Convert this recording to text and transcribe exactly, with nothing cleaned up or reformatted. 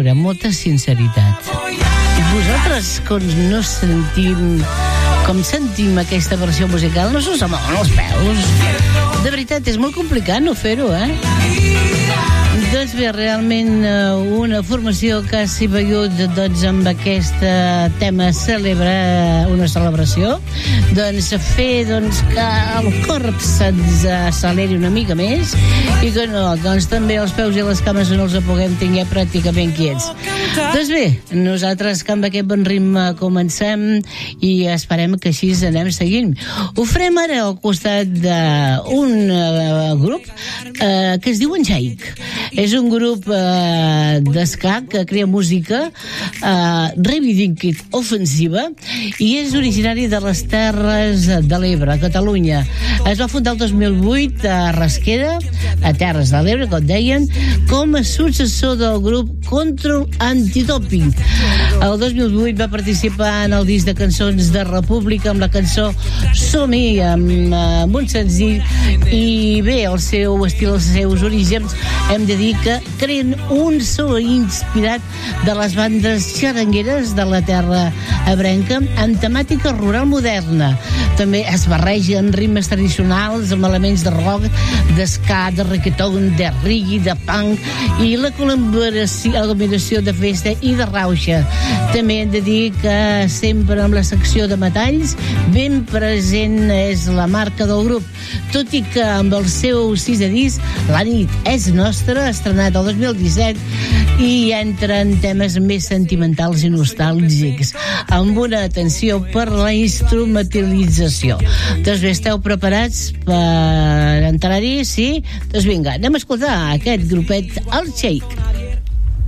veure, molta sinceritat. Vosaltres, com no sentim com sentim aquesta versió musical, no s'us amolen els peus. De veritat, és molt complicat no fer-ho, eh? Doncs bé, realment una formació que s'hi vegut doncs, amb aquest tema celebra una celebració, doncs fer doncs, que el cor se'ns acceleri una mica més i que no, doncs també els peus i les cames no els puguem tenir pràcticament quiets. Doncs bé, nosaltres que amb aquest bon ritme comencem i esperem que així anem seguint. Ho farem ara al costat d'un uh, grup uh, que es diu Jake. És un grup eh, d'escac que crea música eh, reivindicativa ofensiva i és originari de les Terres de l'Ebre, a Catalunya. Es va fundar el dos mil vuit a Rasquera, a Terres de l'Ebre, com deien, com a successor del grup Control Antidoping. El dos mil vuit va participar en el disc de cançons de República amb la cançó Som-hi, amb, amb un senzill, i bé, el seu estil, els seus orígens, hem de dir que creen un so inspirat de les bandes xarangueres de la terra ebrenca amb temàtica rural moderna. També es barregen ritmes tradicionals amb elements de rock, d'esca, de reggaeton, de reggae, de punk i la col·laboració, la combinació de festa i de rauxa. També hem de dir que sempre amb la secció de metalls ben present és la marca del grup, tot i que amb el seu sisè disc, La nit és nostra, estrenat el dos mil disset, i entren temes més sentimentals i nostàlgics, amb una atenció per la instrumentalització. Doncs bé, esteu preparats per entrar-hi? Sí? Doncs vinga, anem a escoltar aquest grupet, el Jake.